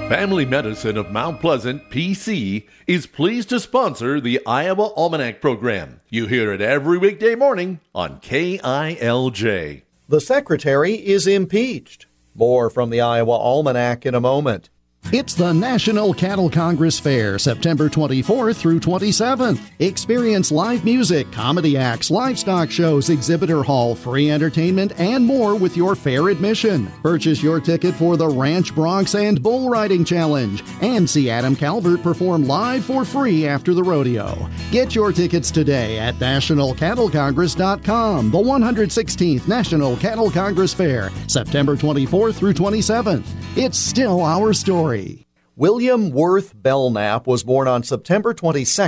Family Medicine of Mount Pleasant, PC, is pleased to sponsor the Iowa Almanac program. You hear it every weekday morning on KILJ. The secretary is impeached. More from the Iowa Almanac in a moment. It's the National Cattle Congress Fair, September 24th through 27th. Experience live music, comedy acts, livestock shows, exhibitor hall, free entertainment, and more with your fair admission. Purchase your ticket for the Ranch Bronx and Bull Riding Challenge, and see Adam Calvert perform live for free after the rodeo. Get your tickets today at nationalcattlecongress.com. The 116th National Cattle Congress Fair, September 24th through 27th. It's still our story. William Worth Belknap was born on September 22,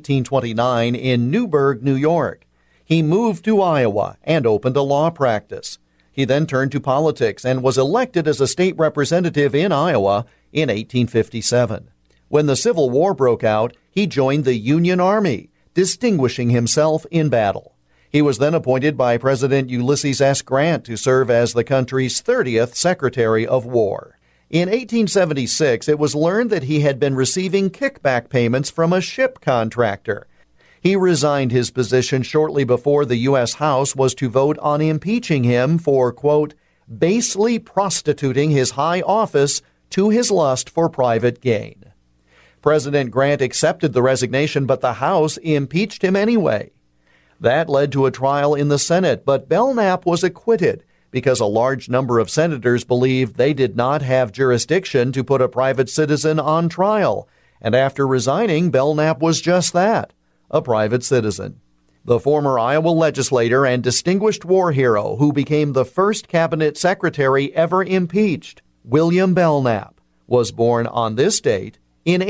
1829, in Newburgh, New York. He moved to Iowa and opened a law practice. He then turned to politics and was elected as a state representative in Iowa in 1857. When the Civil War broke out, he joined the Union Army, distinguishing himself in battle. He was then appointed by President Ulysses S. Grant to serve as the country's 30th Secretary of War. In 1876, it was learned that he had been receiving kickback payments from a ship contractor. He resigned his position shortly before the U.S. House was to vote on impeaching him for, quote, basely prostituting his high office to his lust for private gain. President Grant accepted the resignation, but the House impeached him anyway. That led to a trial in the Senate, but Belknap was acquitted because a large number of senators believed they did not have jurisdiction to put a private citizen on trial. And after resigning, Belknap was just that, a private citizen. The former Iowa legislator and distinguished war hero who became the first cabinet secretary ever impeached, William Belknap, was born on this date in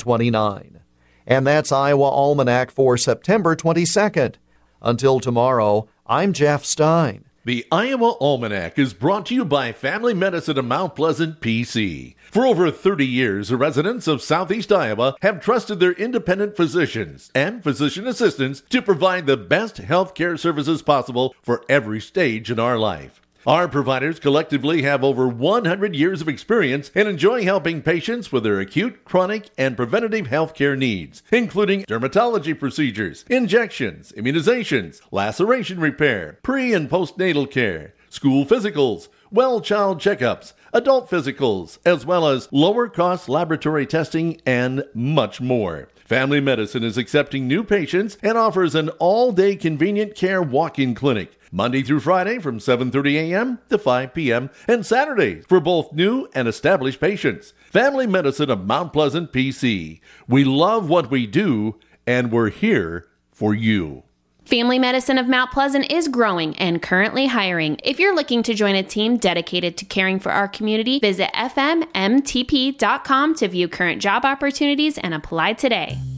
1829. And that's Iowa Almanac for September 22nd. Until tomorrow, I'm Jeff Stein. The Iowa Almanac is brought to you by Family Medicine of Mount Pleasant, PC. For over 30 years, the residents of Southeast Iowa have trusted their independent physicians and physician assistants to provide the best health care services possible for every stage in our life. Our providers collectively have over 100 years of experience and enjoy helping patients with their acute, chronic, and preventative health care needs, including dermatology procedures, injections, immunizations, laceration repair, pre- and postnatal care, school physicals, well child checkups, adult physicals, as well as lower-cost laboratory testing, and much more. Family Medicine is accepting new patients and offers an all-day convenient care walk-in clinic, Monday through Friday from 7:30 a.m. to 5 p.m. and Saturdays for both new and established patients. Family Medicine of Mount Pleasant, PC. We love what we do, and we're here for you. Family Medicine of Mount Pleasant is growing and currently hiring. If you're looking to join a team dedicated to caring for our community, visit fmmtp.com to view current job opportunities and apply today.